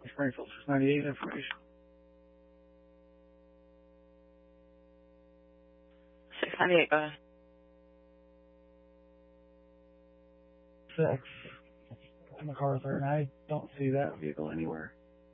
Springfield 698 information. 698, go ahead. 6. And the car there, and I don't see that vehicle anywhere.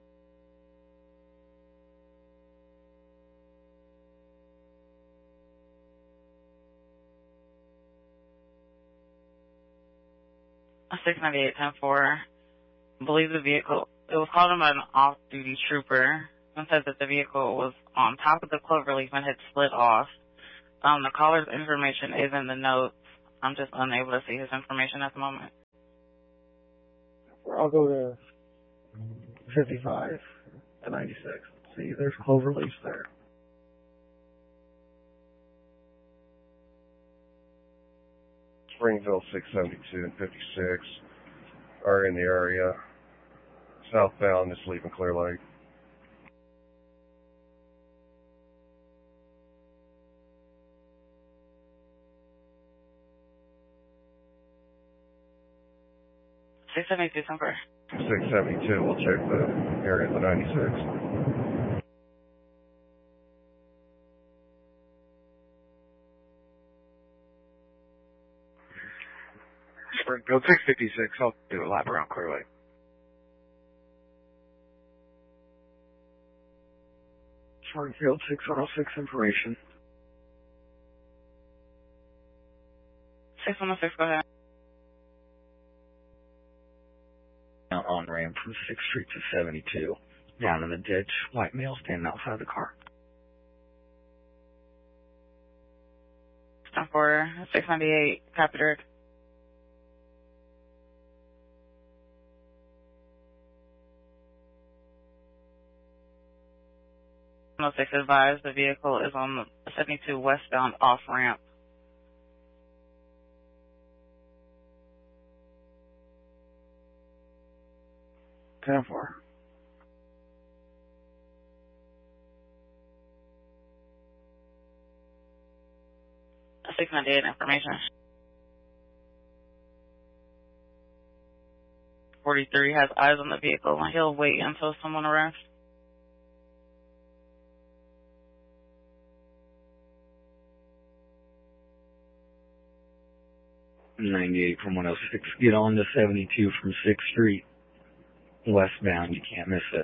A 698, 10-4. I believe the vehicle, it was called in by an off-duty trooper and said that the vehicle was on top of the cloverleaf and had split off. The caller's information is in the notes. I'm just unable to see his information at the moment. I'll go to 55 to 96. See, there's clover leaves there. Springfield 672 and 56 are in the area. Southbound, just leaving Clear Lake. Six 672, somewhere. 672, we'll check the area of the 96. Springfield 656, I'll do a lap around Clear Lake. Springfield 606 information. 616, go ahead. On ramp from 6th Street to 72. Down in the ditch, white male standing outside the car. 10-4, 698, copy Dirk. No 6 advised, the vehicle is on the 72 westbound off ramp. 10-4. 698 information. 43 has eyes on the vehicle and he'll wait until someone arrives. 98 from 106. Get on to 72 from 6th Street. Westbound, you can't miss it.